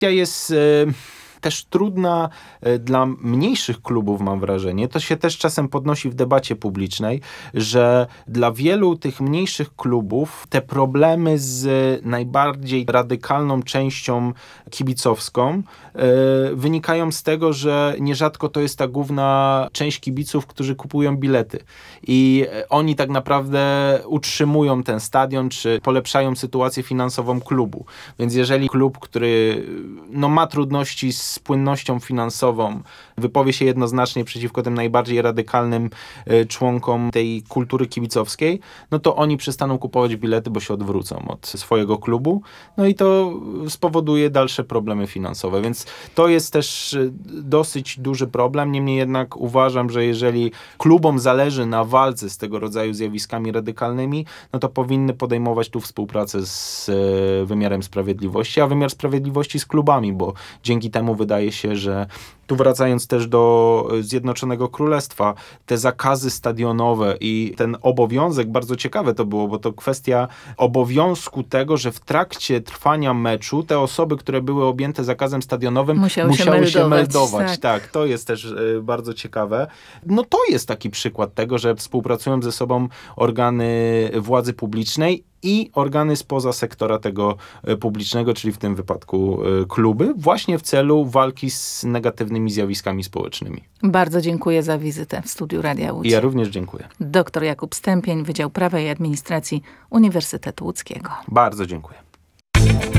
jest też trudna dla mniejszych klubów, mam wrażenie. To się też czasem podnosi w debacie publicznej, że dla wielu tych mniejszych klubów te problemy z najbardziej radykalną częścią kibicowską wynikają z tego, że nierzadko to jest ta główna część kibiców, którzy kupują bilety. I oni tak naprawdę utrzymują ten stadion, czy polepszają sytuację finansową klubu. Więc jeżeli klub, który ma trudności z płynnością finansową, wypowie się jednoznacznie przeciwko tym najbardziej radykalnym członkom tej kultury kibicowskiej, no to oni przestaną kupować bilety, bo się odwrócą od swojego klubu. No i to spowoduje dalsze problemy finansowe. Więc to jest też dosyć duży problem. Niemniej jednak uważam, że jeżeli klubom zależy na walce z tego rodzaju zjawiskami radykalnymi, no to powinny podejmować tu współpracę z wymiarem sprawiedliwości, a wymiar sprawiedliwości z klubami, bo dzięki temu wydaje się, że tu wracając też do Zjednoczonego Królestwa, te zakazy stadionowe i ten obowiązek, bardzo ciekawe to było, bo to kwestia obowiązku tego, że w trakcie trwania meczu te osoby, które były objęte zakazem stadionowym, musiały się meldować. Tak, to jest też bardzo ciekawe. No to jest taki przykład tego, że współpracują ze sobą organy władzy publicznej i organy spoza sektora tego publicznego, czyli w tym wypadku kluby, właśnie w celu walki z negatywnymi zjawiskami społecznymi. Bardzo dziękuję za wizytę w studiu Radia Łódź. Ja również dziękuję. Dr Jakub Stępień, Wydział Prawa i Administracji Uniwersytetu Łódzkiego. Bardzo dziękuję.